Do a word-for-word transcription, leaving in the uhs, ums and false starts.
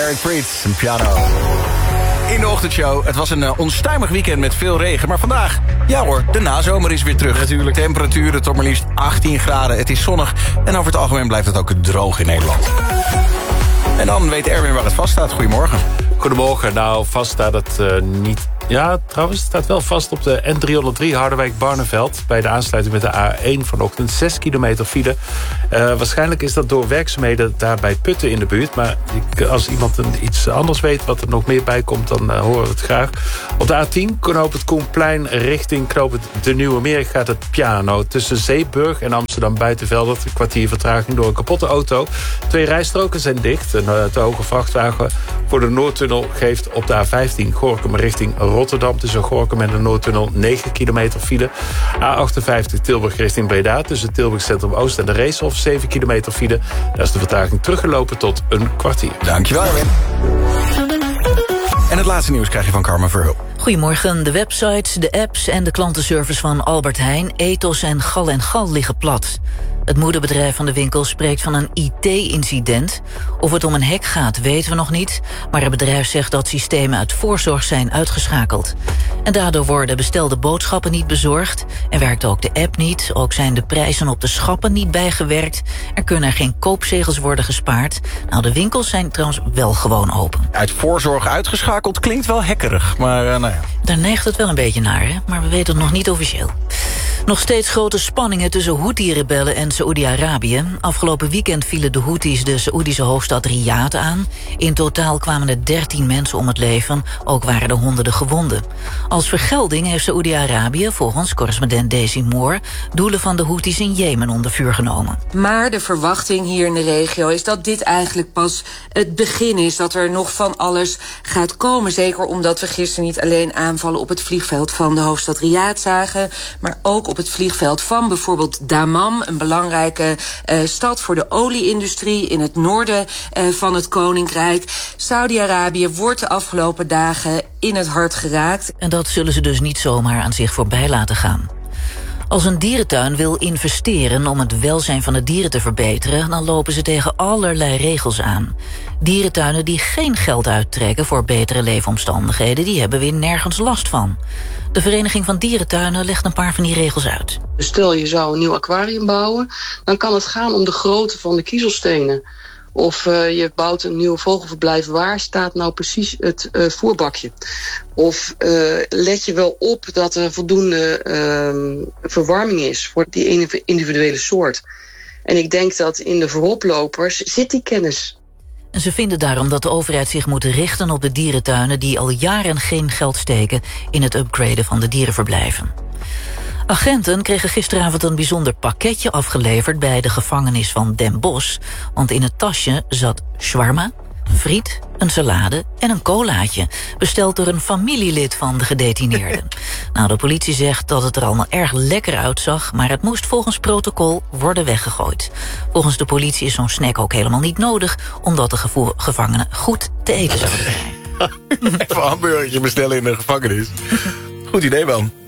Eric Prydz, een piano. In de ochtendshow. Het was een uh, onstuimig weekend met veel regen. Maar vandaag, ja hoor, de nazomer is weer terug. Natuurlijk. Temperaturen tot maar liefst achttien graden. Het is zonnig en over het algemeen blijft het ook droog in Nederland. En dan weet Erwin waar het vast staat. Goedemorgen. Goedemorgen. Nou, vast staat het uh, niet... Ja, trouwens, het staat wel vast op de N driehonderddrie Harderwijk-Barneveld... bij de aansluiting met de A één vanochtend. zes kilometer file. Uh, waarschijnlijk is dat door werkzaamheden daar bij Putten in de buurt. Maar ik, als iemand een, iets anders weet wat er nog meer bij komt... dan uh, horen we het graag. Op de A tien, knoop het Koenplein richting knoop het De Nieuwe Meer... gaat het piano tussen Zeeburg en Amsterdam-Buitenveldert. Een kwartier vertraging door een kapotte auto. Twee rijstroken zijn dicht. Een uh, te hoge vrachtwagen voor de Noordtunnel geeft op de A vijftien... Gorinchem richting Rotterdam tussen Gorinchem en de Noordtunnel negen kilometer file. A achtenvijftig Tilburg richting Breda tussen Tilburg Centrum Oost en de Reeshof zeven kilometer file. Daar is de vertraging teruggelopen tot een kwartier. Dankjewel, Erwin. En het laatste nieuws krijg je van Carmen Verheul. Goedemorgen. De websites, de apps en de klantenservice van Albert Heijn, Ethos en Gal en Gal liggen plat. Het moederbedrijf van de winkel spreekt van een I T-incident. Of het om een hack gaat, weten we nog niet. Maar het bedrijf zegt dat systemen uit voorzorg zijn uitgeschakeld. En daardoor worden bestelde boodschappen niet bezorgd. En werkt ook de app niet. Ook zijn de prijzen op de schappen niet bijgewerkt. Er kunnen geen koopzegels worden gespaard. Nou, de winkels zijn trouwens wel gewoon open. Uit voorzorg uitgeschakeld klinkt wel hackerig, maar uh, nou ja. Daar neigt het wel een beetje naar, hè? Maar we weten het nog niet officieel. Nog steeds grote spanningen tussen Houthi-rebellen en Saoedi-Arabië. Afgelopen weekend vielen de Houthis de Saoedische hoofdstad Riyadh aan. In totaal kwamen er dertien mensen om het leven. Ook waren er honderden gewonden. Als vergelding heeft Saoedi-Arabië, volgens correspondent Daisy Moore, doelen van de Houthis in Jemen onder vuur genomen. Maar de verwachting hier in de regio is dat dit eigenlijk pas het begin is. Dat er nog van alles gaat komen. Zeker omdat we gisteren niet alleen aanvallen op het vliegveld van de hoofdstad Riyadh zagen, maar ook op het vliegveld van bijvoorbeeld Dammam, een belangrijke uh, stad voor de olieindustrie in het noorden uh, van het Koninkrijk. Saudi-Arabië wordt de afgelopen dagen in het hart geraakt. En dat zullen ze dus niet zomaar aan zich voorbij laten gaan. Als een dierentuin wil investeren om het welzijn van de dieren te verbeteren, dan lopen ze tegen allerlei regels aan. Dierentuinen die geen geld uittrekken voor betere leefomstandigheden, die hebben weer nergens last van. De Vereniging van Dierentuinen legt een paar van die regels uit. Stel je zou een nieuw aquarium bouwen, dan kan het gaan om de grootte van de kiezelstenen. Of uh, je bouwt een nieuw vogelverblijf, waar staat nou precies het uh, voerbakje? Of uh, let je wel op dat er voldoende uh, verwarming is voor die individuele soort. En ik denk dat in de vooroplopers zit die kennis. En ze vinden daarom dat de overheid zich moet richten op de dierentuinen die al jaren geen geld steken in het upgraden van de dierenverblijven. Agenten kregen gisteravond een bijzonder pakketje afgeleverd bij de gevangenis van Den Bosch, want in het tasje zat shawarma, friet, een salade en een colaatje, besteld door een familielid van de gedetineerden. Nou, de politie zegt dat het er allemaal erg lekker uitzag, maar het moest volgens protocol worden weggegooid. Volgens de politie is zo'n snack ook helemaal niet nodig, omdat de gevo- gevangenen goed te eten zouden zijn. Even een hamburgertje bestellen in de gevangenis. Goed idee, man.